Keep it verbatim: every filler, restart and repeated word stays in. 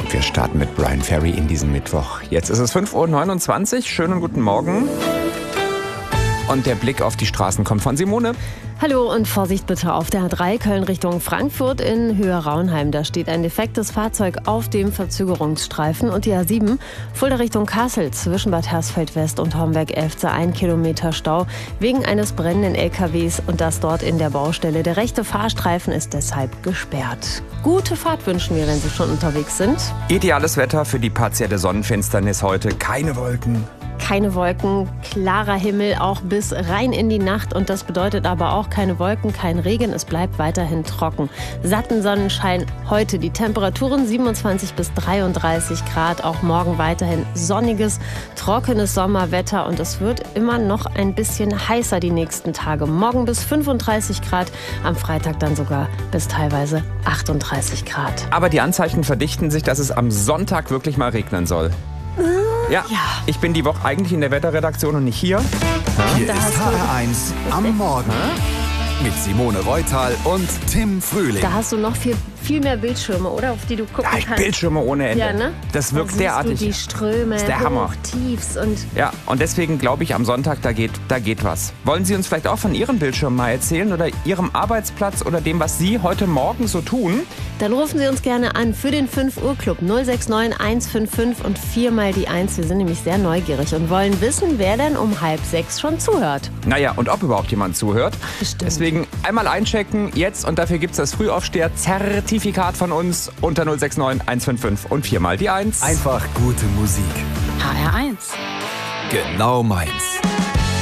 Wir starten mit Bryan Ferry in diesem Mittwoch. Jetzt ist es fünf Uhr neunundzwanzig. Schönen guten Morgen. Und der Blick auf die Straßen kommt von Simone. Hallo und Vorsicht bitte auf der A drei Köln Richtung Frankfurt in Höhe Raunheim. Da steht ein defektes Fahrzeug auf dem Verzögerungsstreifen. Und die A sieben Fulda Richtung Kassel zwischen Bad Hersfeld West und Homberg-Elfze ein Kilometer Stau wegen eines brennenden L K Ws und das dort in der Baustelle. Der rechte Fahrstreifen ist deshalb gesperrt. Gute Fahrt wünschen wir, wenn Sie schon unterwegs sind. Ideales Wetter für die partielle Sonnenfinsternis heute. Keine Wolken. Keine Wolken, klarer Himmel, auch bis rein in die Nacht. Und das bedeutet aber auch keine Wolken, kein Regen. Es bleibt weiterhin trocken. Satten Sonnenschein heute. Die Temperaturen siebenundzwanzig bis dreiunddreißig Grad. Auch morgen weiterhin sonniges, trockenes Sommerwetter. Und es wird immer noch ein bisschen heißer die nächsten Tage. Morgen bis fünfunddreißig Grad, am Freitag dann sogar bis teilweise achtunddreißig Grad. Aber die Anzeichen verdichten sich, dass es am Sonntag wirklich mal regnen soll. Ja, Ja. ich bin die Woche eigentlich in der Wetterredaktion und nicht hier. Hier Da ist hast du- H R eins am Morgen mit Simone Reutal und Tim Frühling. Da hast du noch viel, viel mehr Bildschirme, oder? Auf die du gucken Ja, ich kannst. Bildschirme ohne Ende. Ja, ne? Das Da wirkt siehst derartig. Du die Ströme, ist der Hammer. hoch, tiefs und Ja, und deswegen glaube ich, am Sonntag, da geht, da geht was. Wollen Sie uns vielleicht auch von Ihren Bildschirmen mal erzählen oder Ihrem Arbeitsplatz oder dem, was Sie heute Morgen so tun? dann rufen Sie uns gerne an für den fünf Uhr Club null sechs neun eins fünf fünf und viermal die eins. Wir sind nämlich sehr neugierig und wollen wissen, wer denn um halb sechs schon zuhört. Naja, und ob überhaupt jemand zuhört. Bestimmt. Deswegen einmal einchecken jetzt und dafür gibt es das Frühaufsteher-Zertifikat von uns unter null sechs neun eins fünf fünf und viermal die eins. Einfach gute Musik. H R eins. Genau meins.